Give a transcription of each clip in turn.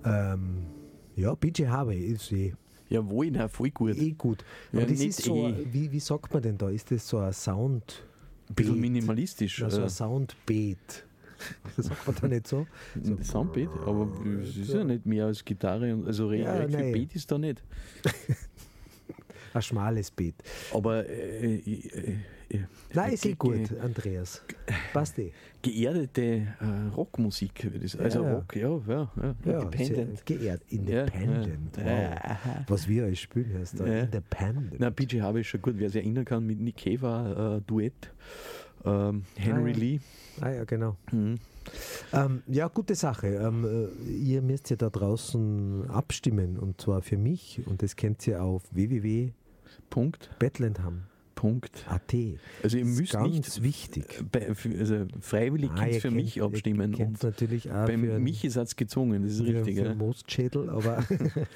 Ja, PJ Harvey ist Jawohl, na, voll gut. gut. Ja, Aber das nicht ist so, wie sagt man denn da? Ist das so ein Sound? Ein bisschen minimalistisch. Also ein Soundbeat. Sagt man da nicht so? So Soundbeat, aber es ist ja nicht mehr als Gitarre, und also recht viel Beat ist da nicht. ein schmales Beat. Aber Nein, ist gut, Andreas. Passt eh. Geerdete Rockmusik, also Rock, ja, Independent. Geehrt, Independent. Wow. Was wir als spielen heißt da, Independent. Na, PJ Harvey ist schon gut, wer sich erinnern kann, mit Nick Cave war Duett. Henry Lee. Ah ja, genau. Ja, gute Sache. Ihr müsst ja da draußen abstimmen, und zwar für mich, und das kennt ihr auf www.bethlendham.at. Also ihr müsst ganz nicht wichtig. Also freiwillig könnt für mich abstimmen. Und natürlich auch bei Michi ist es gezwungen, das ist richtig. Für Mostschädel, aber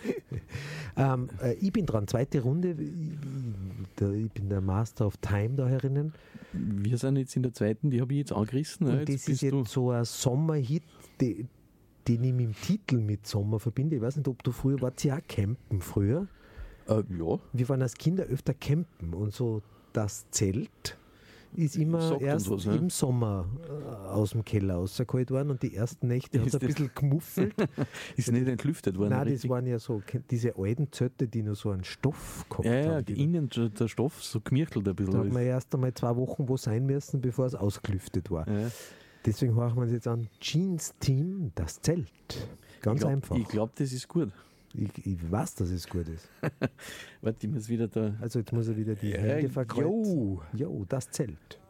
ich bin dran, zweite Runde. Ich bin der Master of Time da herinnen. Wir sind jetzt in der zweiten, die habe ich jetzt angerissen. Und jetzt das ist jetzt so ein Sommerhit, den ich mit dem Titel mit Sommer verbinde. Ich weiß nicht, ob du früher warst, ja auch campen früher. Ja. Wir waren als Kinder öfter campen, und so das Zelt ist immer erst im Sommer aus dem Keller rausgeholt worden, und die ersten Nächte hat es ein bisschen gemuffelt. Ist nicht entlüftet worden? Nein, richtig? Das waren ja so diese alten Zelte, die nur so einen Stoff gehabt haben. Ja, innen der Stoff so gmirchtelt ein bisschen. Da haben wir erst einmal 2 Wochen wo sein müssen, bevor es ausgelüftet war. Ja. Deswegen hören wir uns jetzt an. Jeans Team, das Zelt. Ganz einfach. Ich glaube, das ist gut. Ich weiß, dass es gut ist. Warte, ich muss wieder da. Also jetzt muss er wieder die Hände verkreuzen. Jo, das Zelt.